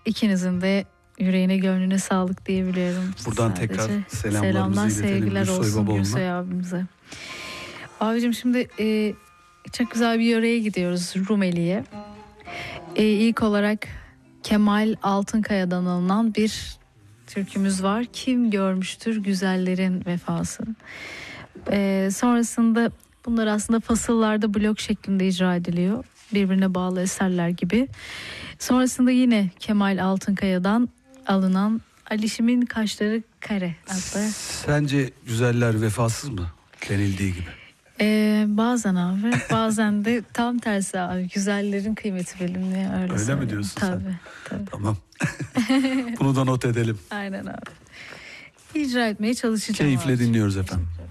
ikinizin de yüreğine gönlüne sağlık diyebiliyorum. Buradan sadece. tekrar Selamlar, sevgiler olsun Gürsoy abimize. Abicim şimdi çok güzel bir yöreye gidiyoruz, Rumeli'ye. İlk olarak Kemal Altınkaya'dan alınan bir türkümüz var. Kim görmüştür güzellerin vefasını. Sonrasında bunlar aslında fasıllarda blok şeklinde icra ediliyor. Birbirine bağlı eserler gibi. Sonrasında yine Kemal Altınkaya'dan alınan Alişim'in Kaşları Kare adlı. Sence güzeller vefasız mı denildiği gibi? Bazen abi, bazen de tam tersi abi. Güzellerin kıymeti bilinmiyor. Öyle mi diyorsun tabii, sen? Tabii. Tamam. Bunu da not edelim. Aynen abi. İcra etmeye çalışacağım. Keyifle abi. dinliyoruz efendim.